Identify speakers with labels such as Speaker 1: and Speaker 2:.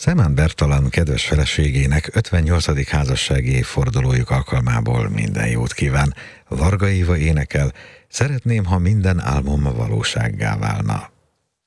Speaker 1: Szemán Bertalan kedves feleségének 58. házassági évfordulójuk alkalmából minden jót kíván. Varga Éva énekel: szeretném, ha minden álmom valósággá válna.